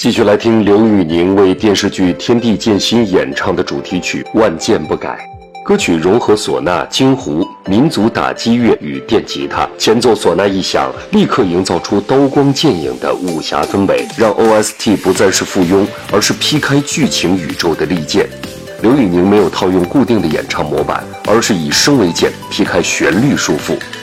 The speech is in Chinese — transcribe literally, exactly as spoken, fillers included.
继续来听刘宇宁为电视剧《天地渐心》演唱的主题曲《万剑不改》。歌曲融合唢呐、京胡、民族打击乐与电吉他，前奏唢呐一响，立刻营造出刀光剑影的武侠氛围，让 O S T 不再是附庸，而是劈开剧情宇宙的利剑。刘宇宁没有套用固定的演唱模板，而是以声为剑，劈开旋律束缚。